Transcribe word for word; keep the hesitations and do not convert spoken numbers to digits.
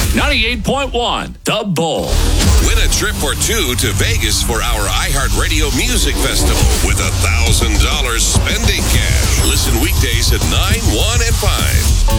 ninety-eight point one, The Bull. Win a trip or two to Vegas for our iHeartRadio Music Festival with a one thousand dollars spending cash. Listen weekdays at nine, one, and five.